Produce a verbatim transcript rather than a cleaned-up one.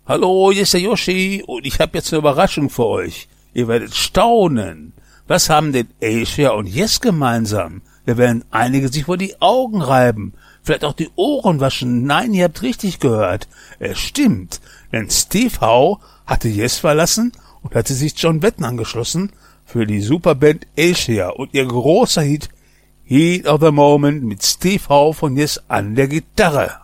Hallo, hier ist der Yoshi und ich habe jetzt eine Überraschung für euch. Ihr werdet staunen. Was haben denn Asia und Yes gemeinsam? Wir werden einige sich vor die Augen reiben, vielleicht auch die Ohren waschen. Nein, ihr habt richtig gehört. Es stimmt, denn Steve Howe hatte Yes verlassen und hatte sich John Wetton angeschlossen für die Superband Asia und ihr großer Hit Heat of the Moment mit Steve Howe von Yes an der Gitarre.